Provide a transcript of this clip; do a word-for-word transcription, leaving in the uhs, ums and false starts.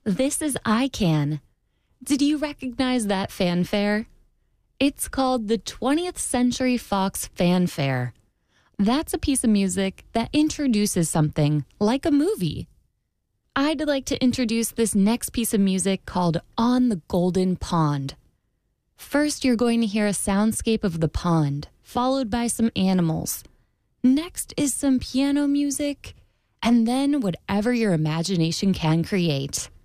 This is I CAN. Did you recognize that fanfare? It's called the twentieth Century Fox Fanfare. That's a piece of music that introduces something like a movie. I'd like to introduce this next piece of music called On the Golden Pond. First, you're going to hear a soundscape of the pond, followed by some animals. Next is some piano music, and then whatever your imagination can create.